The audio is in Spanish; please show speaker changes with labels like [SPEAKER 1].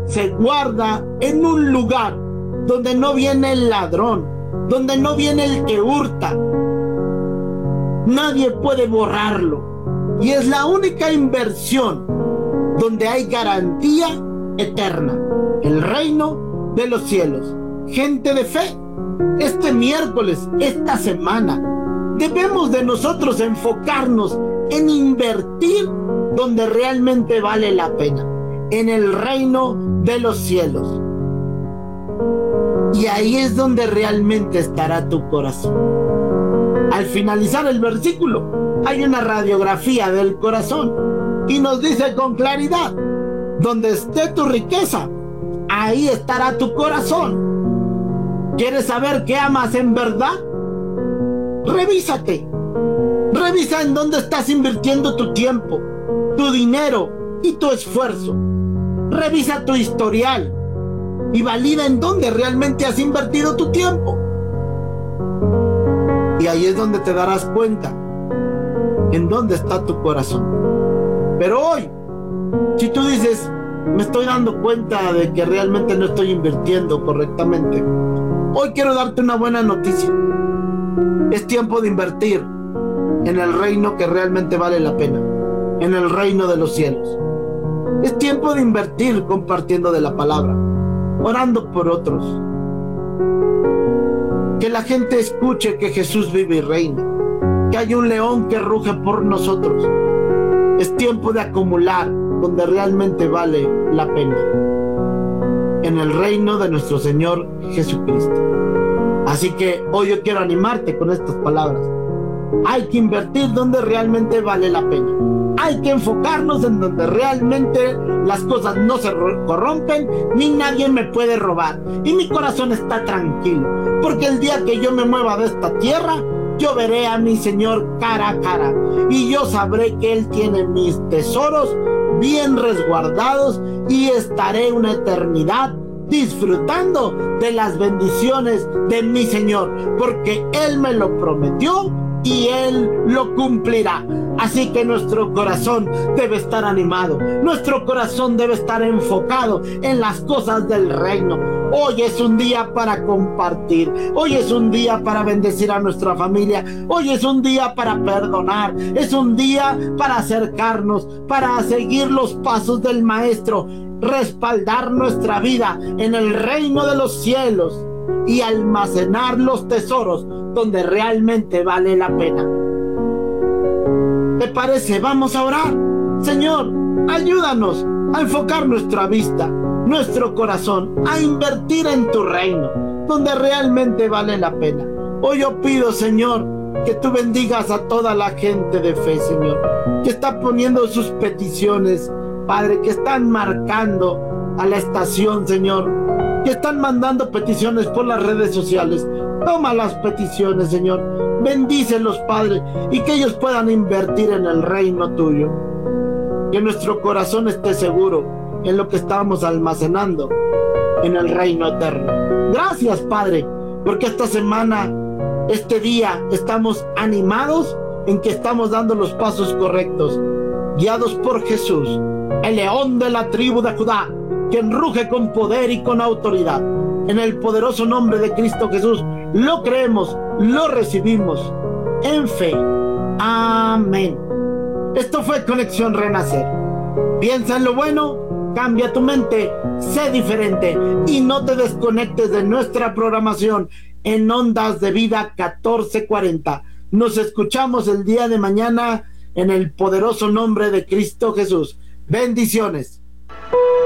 [SPEAKER 1] se guarda en un lugar donde no viene el ladrón, donde no viene el que hurta. Nadie puede borrarlo. Y es la única inversión donde hay garantía eterna. El reino de los cielos. Gente de fe, este miércoles, esta semana, debemos de nosotros enfocarnos en invertir donde realmente vale la pena, en el reino de los cielos. Y ahí es donde realmente estará tu corazón. Al finalizar el versículo, hay una radiografía del corazón y nos dice con claridad: donde esté tu riqueza, ahí estará tu corazón. ¿Quieres saber qué amas en verdad? Revísate. Revisa en dónde estás invirtiendo tu tiempo, tu dinero y tu esfuerzo. Revisa tu historial y valida en dónde realmente has invertido tu tiempo. Y ahí es donde te darás cuenta en dónde está tu corazón. Pero hoy, si tú dices: me estoy dando cuenta de que realmente no estoy invirtiendo correctamente, hoy quiero darte una buena noticia. Es tiempo de invertir en el reino que realmente vale la pena, en el reino de los cielos. Es tiempo de invertir compartiendo de la palabra, orando por otros. Que la gente escuche que Jesús vive y reina, que hay un león que ruge por nosotros. Es tiempo de acumular donde realmente vale la pena, en el reino de nuestro Señor Jesucristo. Así que hoy yo quiero animarte con estas palabras. Hay que invertir donde realmente vale la pena. Hay que enfocarnos en donde realmente las cosas no se corrompen, ni nadie me puede robar. Y mi corazón está tranquilo, porque el día que yo me mueva de esta tierra, yo veré a mi Señor cara a cara. Y yo sabré que Él tiene mis tesoros bien resguardados y estaré una eternidad disfrutando de las bendiciones de mi Señor, porque Él me lo prometió y Él lo cumplirá. Así que nuestro corazón debe estar animado, nuestro corazón debe estar enfocado en las cosas del reino. Hoy es un día para compartir, hoy es un día para bendecir a nuestra familia, hoy es un día para perdonar, es un día para acercarnos, para seguir los pasos del Maestro, respaldar nuestra vida en el reino de los cielos y almacenar los tesoros donde realmente vale la pena. ¿Te parece? Vamos a orar. Señor, ayúdanos a enfocar nuestra vista, nuestro corazón, a invertir en tu reino, donde realmente vale la pena. Hoy yo pido, Señor, que tú bendigas a toda la gente de fe, Señor, que está poniendo sus peticiones, Padre, que están marcando a la estación, Señor, que están mandando peticiones por las redes sociales. Toma las peticiones, Señor, bendícelos, Padre, y que ellos puedan invertir en el reino tuyo. Que nuestro corazón esté seguro en lo que estamos almacenando en el reino eterno. Gracias, Padre, porque esta semana, este día, estamos animados en que estamos dando los pasos correctos, guiados por Jesús, el león de la tribu de Judá, quien ruge con poder y con autoridad. En el poderoso nombre de Cristo Jesús, lo creemos, lo recibimos en fe. Amén. Esto fue Conexión Renacer. Piensa en lo bueno, cambia tu mente, sé diferente y no te desconectes de nuestra programación en Ondas de Vida 1440. Nos escuchamos el día de mañana en el poderoso nombre de Cristo Jesús. Bendiciones.